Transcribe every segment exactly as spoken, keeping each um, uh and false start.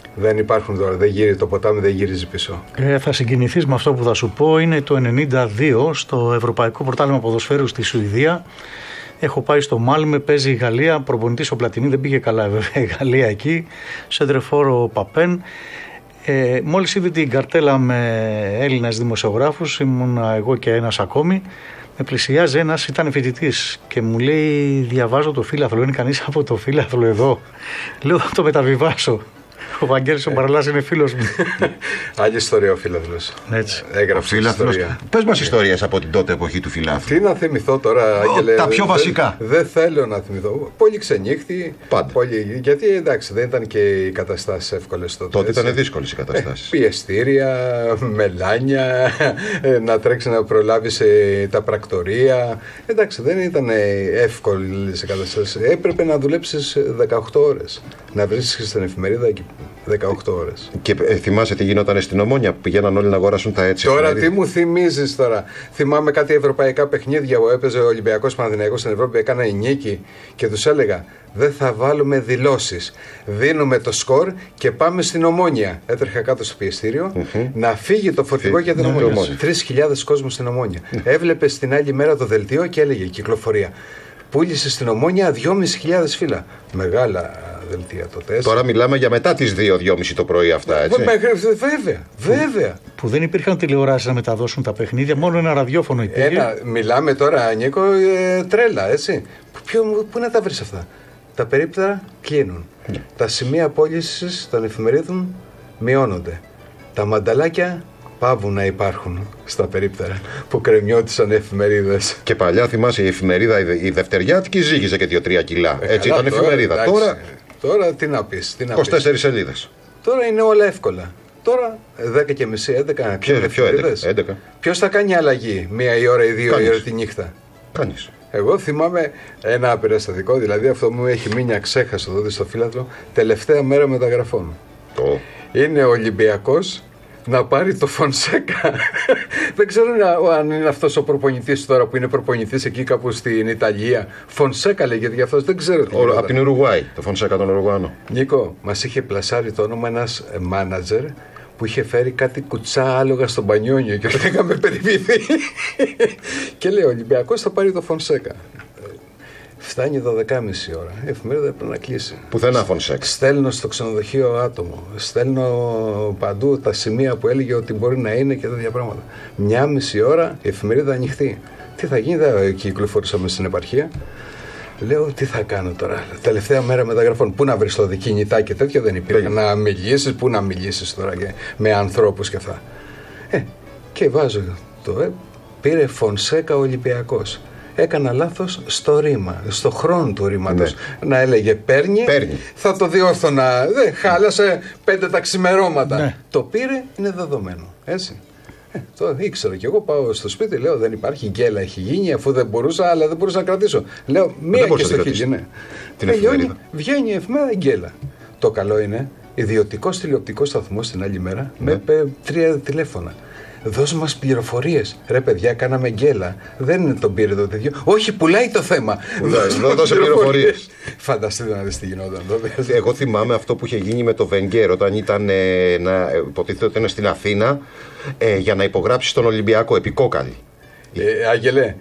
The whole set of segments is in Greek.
Δεν υπάρχουν τώρα, δεν γύρει, το ποτάμι δεν γυρίζει πίσω. Ε, θα συγκινηθείς με αυτό που θα σου πω. Είναι το ενενήντα δύο στο Ευρωπαϊκό Πρωτάθλημα Ποδοσφαίρου στη Σουηδία. Έχω πάει στο Μάλμε, παίζει η Γαλλία. Προπονητής ο Πλατινί, δεν πήγε καλά βέβαια η Γαλλία εκεί. Σεντρεφόρο Παπέν. Ε, μόλις είδε την καρτέλα με Έλληνες δημοσιογράφους, ήμουν εγώ και ένας ακόμη. Με πλησιάζει ένας, ήταν φοιτητής και μου λέει: διαβάζω το φύλαθλο. Είναι κανείς από το φύλαθλο εδώ? Λέω: θα το μεταβιβάσω. Ο Βαγγέλης ο Μπαραλάς είναι φίλος μου. Άλλη ιστορία ο φύλαθλος. Έτσι. Έγραψε ιστορία. Πες μας ιστορίες από την τότε εποχή του φυλάθλου. Τι να θυμηθώ τώρα, Άγγελε. Τα πιο βασικά. Δεν δε θέλω να θυμηθώ. Πολύ ξενύχτη. Πάντα. Πολύ, γιατί εντάξει, δεν ήταν και οι καταστάσεις εύκολες τότε. Τότε ήταν δύσκολες οι καταστάσεις. Ε, πιεστήρια, μελάνια, να τρέξει να προλάβει τα πρακτορία. Εντάξει, δεν ήταν εύκολες οι καταστάσεις. Έπρεπε να δουλέψεις δεκαοκτώ ώρες. Να βρίσκεις στην εφημερίδα εκεί δεκαοκτώ ώρες. Και ε, θυμάσαι τι γινόταν στην Ομόνια που πηγαίναν όλοι να αγοράσουν τα έτσι. Τώρα τι μου θυμίζεις τώρα? Θυμάμαι κάτι ευρωπαϊκά παιχνίδια που έπαιζε ο Ολυμπιακός Παναθηναϊκός στην Ευρώπη, έκανα η νίκη και τους έλεγα: δεν θα βάλουμε δηλώσεις. Δίνουμε το σκορ και πάμε στην Ομόνια. Έτρεχα κάτω στο πιεστήριο mm-hmm. να φύγει το φορτηγό για την ναι, Ομόνια. Τρεις χιλιάδες κόσμος στην Ομόνια. Mm. Έβλεπε την άλλη μέρα το δελτίο και έλεγε κυκλοφορία. Πούλησε στην Ομόνια δυόμισι χιλιάδες φύλλα. Μεγάλα δελτία τότε. Έτσι. Τώρα μιλάμε για μετά τις δύο και τριάντα το πρωί αυτά, έτσι. Βέβαια, βέβαια. Που δεν υπήρχαν τηλεοράσεις να μεταδώσουν τα παιχνίδια, μόνο ένα ραδιόφωνο υπήρχε. Ένα, μιλάμε τώρα, Νίκο, ε, τρέλα, έτσι. Ποιο, πού να τα βρεις αυτά? Τα περίπτερα κλείνουν. Yeah. Τα σημεία πώλησης των εφημερίδων μειώνονται. Τα μανταλάκια πάβουν να υπάρχουν στα περίπτερα που κρεμιώτησαν εφημερίδες. Και παλιά θυμάσαι η εφημερίδα η Δευτεριάτικη ζύγιζε και δύο τρία κιλά. Ε, έτσι καλά, ήταν τώρα, εφημερίδα. Εντάξει, τώρα, τώρα τι να πεις, τι να είκοσι τέσσερις σελίδες. Τώρα είναι όλα εύκολα. Τώρα δέκα και μισή, έντεκα. Ποιο έντεκα. Ποιος θα κάνει αλλαγή μία η ώρα ή δύο Κάνεις. η ώρα τη νύχτα? Κάνεις. Εγώ θυμάμαι ένα περιστατικό, δηλαδή αυτό μου έχει μείνει αξέχαστο τότε στο φύλαθλο, τελευταία μέρα μεταγραφών. Το. Είναι ο Ολυμπιακός να πάρει το Φονσέκα. Δεν ξέρω αν είναι αυτός ο προπονητής τώρα που είναι προπονητής εκεί κάπου στην Ιταλία. Φονσέκα λέγεται για αυτός, δεν ξέρω. Ο, από την Ουρουγουάη, το Φονσέκα τον Ουρουγουάνο. Νίκο, μας είχε πλασάρει το όνομα ένας μάνατζερ που είχε φέρει κάτι κουτσά άλογα στον Πανιόνιο και τον είχαμε περιποιηθεί. Και λέει: ο Ολυμπιακός θα πάρει το Φονσέκα. Φτάνει δώδεκα και μισή ώρα. Η εφημερίδα πρέπει να κλείσει. Πουθενά Φονσέκα. Στέλνω στο ξενοδοχείο άτομο. Στέλνω παντού τα σημεία που έλεγε ότι μπορεί να είναι και τέτοια πράγματα. Μια μισή ώρα η εφημερίδα ανοιχτή. Τι θα γίνει, δεν κυκλοφορήσαμε στην επαρχία. Λέω: τι θα κάνω τώρα. Τελευταία μέρα μεταγραφών. Πού να βρει το δικινητά και τέτοιο δεν υπήρχε. Να μιλήσει, πού να μιλήσει τώρα και με ανθρώπου και αυτά. Ε, και βάζω το ε, πήρε Φονσέκα ο Ολυμπιακός. Έκανα λάθος στο ρήμα, στο χρόνο του ρήματος. Ναι. Να έλεγε παίρνει, παίρνει. Θα το διόρθωνα. Δεν χάλασε πέντε τα ξημερώματα. Ναι. Το πήρε, είναι δεδομένο. Έτσι. Ε, το ήξερα κι εγώ. Πάω στο σπίτι, λέω: δεν υπάρχει, γκέλα έχει γίνει, αφού δεν μπορούσα, αλλά δεν μπορούσα να κρατήσω. Λέω: μία και στο χίλι. Ναι. Τελειώνει, βγαίνει η εφημερίδα γκέλα. Το καλό είναι, ιδιωτικός τηλεοπτικός σταθμός την άλλη μέρα ναι. με τρία τηλέφωνα. Δώσ' μας πληροφορίες. Ρε παιδιά, κάναμε γκέλα. Δεν τον πήρε το τέτοιο. Όχι, πουλάει το θέμα. Δώσε πληροφορίες. Φανταστείτε να δεις τι γινόταν τότε. Εγώ θυμάμαι αυτό που είχε γίνει με το Βενγκέρ όταν ήταν ε, να, υποτίθεται ότι είναι στην Αθήνα ε, για να υπογράψει τον Ολυμπιακό επί κόκαλη. Ε, Άγγελε,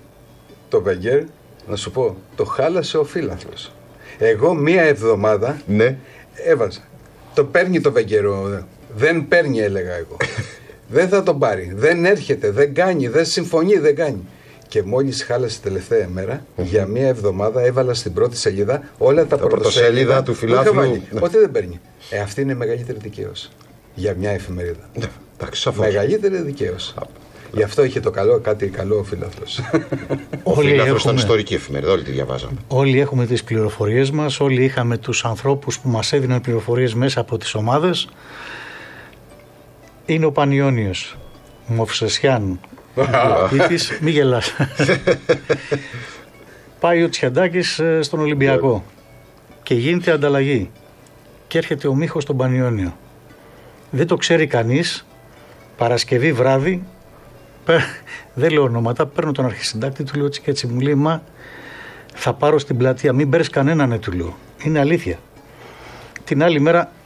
το Βενγκέρ, να σου πω, το χάλασε ο φύλαθλος. Εγώ μία εβδομάδα ναι. έβαζα. Το παίρνει το Βενγκέρ. Δεν παίρνει, έλεγα εγώ. Δεν θα τον πάρει. Δεν έρχεται, δεν κάνει, δεν συμφωνεί, δεν κάνει. Και μόλις χάλασε τελευταία μέρα, mm-hmm. για μία εβδομάδα έβαλα στην πρώτη σελίδα όλα τα, τα πρωτοσέλιδα του φιλάθλου. Ναι. Ότι δεν παίρνει. Ε, αυτή είναι η μεγαλύτερη δικαίωση. Για μια εφημερίδα. Ναι, εντάξει, σαφώς. Μεγαλύτερη δικαίωση. Α, Γι' αυτό είχε το καλό, κάτι καλό ο φιλάθλος. Ο φιλάθλος ήταν ιστορική εφημερίδα, όλοι τη διαβάζαμε. Όλοι έχουμε τις πληροφορίες μας, όλοι είχαμε τους ανθρώπους που μας έδιναν πληροφορίες μέσα από τις ομάδες. Είναι ο Πανιόνιος, ο Μοφσεσιάν, ο Πίτης, μη γελάς. Πάει ο Τσιαντάκης στον Ολυμπιακό και γίνεται ανταλλαγή και έρχεται ο Μίχος στον Πανιόνιο. Δεν το ξέρει κανείς. Παρασκευή βράδυ, δεν λέω ονόματα, παίρνω τον αρχισυντάκτη, του λέω έτσι και έτσι, μου λέει: μα θα πάρω στην πλατεία, μην παίρνεις κανέναν, ναι, του λέω. Είναι αλήθεια. Την άλλη μέρα